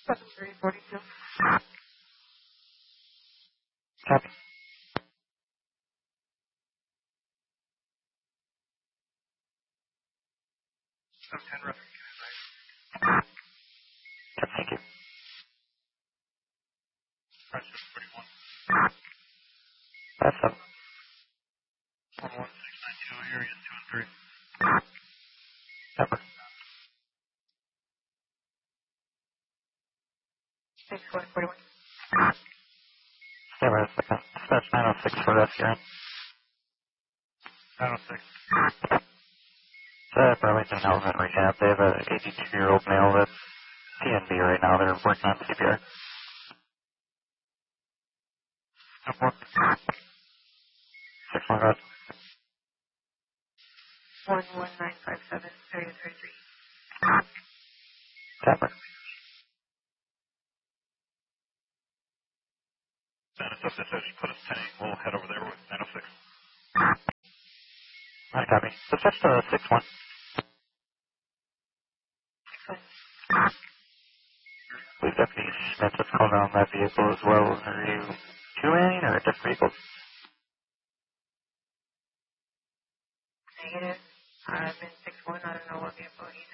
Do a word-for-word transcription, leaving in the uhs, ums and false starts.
seven three forty-two. Copy. seven ten Russian. Yep, thank you. Pressure forty-one. That's up. one one six nine two, area two and three. Number. six one forty-one. Stay with us. Dispatch nine oh six for S here. nine oh six. Uh, Burlington Elephant Rehab. They have an eighty-two-year-old male that's P N B right now. They're working on C P R. Number one. Six one God. one one nine five seven, area thirty-three. Tapper. San Jose dispatch, put us ten eight. We'll head over there with nine oh six. I copy. Dispatch to six one. We've Deputy Smith that's called on that vehicle as well. Are you two-manning or different vehicles? Negative. I'm in six one. I don't know what vehicle he's